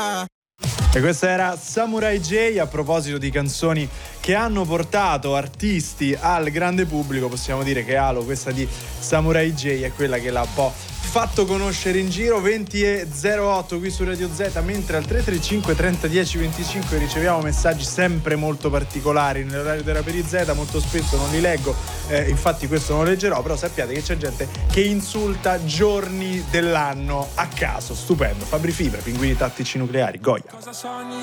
E questa era Samurai J. A proposito di canzoni che hanno portato artisti al grande pubblico, possiamo dire che Halo, questa di Samurai J, è quella che l'ha un po' fatto conoscere in giro. 20:08 qui su Radio Z, mentre al 335 30 10 25 riceviamo messaggi sempre molto particolari nell'orario della Peri Z. Molto spesso non li leggo, infatti questo non lo leggerò, però sappiate che c'è gente che insulta giorni dell'anno a caso. Stupendo. Fabri Fibra, Pinguini Tattici Nucleari, Goya.